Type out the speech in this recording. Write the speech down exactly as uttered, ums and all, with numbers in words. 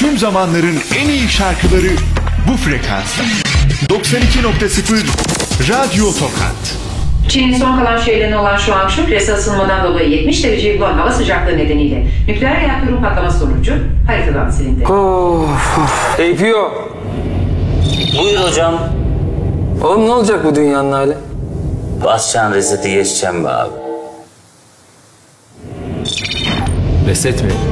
Tüm zamanların en iyi şarkıları bu frekansta. doksan iki nokta sıfır Radyo Tokat. Çin'in son kalan şehirlerine olan şu an şu küresel ısınmadan dolayı yetmiş dereceyi bulan hava sıcaklığı nedeniyle nükleer reaktörün patlaması sonucu haritadan silindi. Of of. A P O. Buyur hocam. Oğlum ne olacak bu dünyanın hali? Basacaksın reseti geçeceğim be abi. Reset mi?